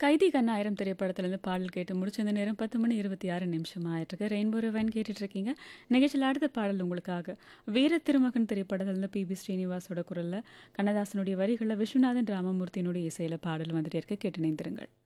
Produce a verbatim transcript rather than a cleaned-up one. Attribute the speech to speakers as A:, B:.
A: கைதி கண்ணாயிரம் திரைப்படத்திலிருந்து பாடல் கேட்டு முடிச்ச இந்த நேரம் பத்து மணி இருபத்தி ஆறு நிமிஷம் ஆயிட்டிருக்கு. ரெயின்போ ரிவைன் கேட்டுட்டு இருக்கீங்க. நிகழ்ச்சியில் அடுத்த பாடல் உங்களுக்காக வீர திருமகன் திரைப்படத்திலிருந்து பி பி ஸ்ரீனிவாசோட குரல்ல கண்ணதாசனுடைய வரிகளில் விஸ்வநாதன் ராமமூர்த்தியினுடைய இசையில பாடல் வந்துட்டே இருக்க கேட்டு இணைந்திருங்கள்.